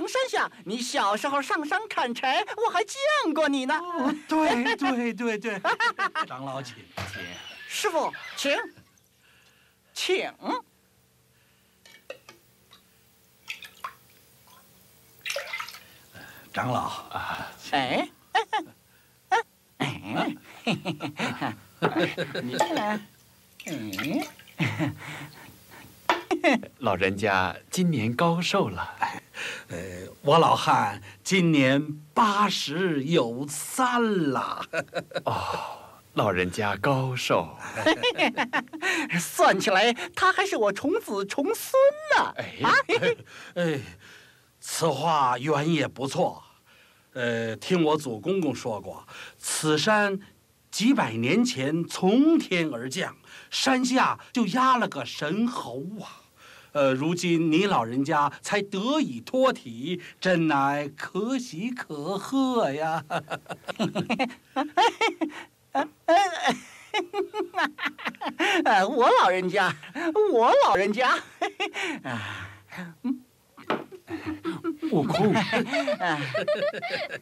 山下，你小时候上山砍柴，我还见过你呢。 哦，对对对对，长老请。 师傅，请。 长老啊， 哎， 老人家今年高寿了？ 我老汉今年80有3了。 哦，老人家高寿。 算起来，他还是我重子重孙呢。 此话原也不错。听我祖公公说过，此山几百年前从天而降，山下就压了个神猴啊。如今你老人家才得以脱体，真乃可喜可贺呀！ 我老人家， 悟空，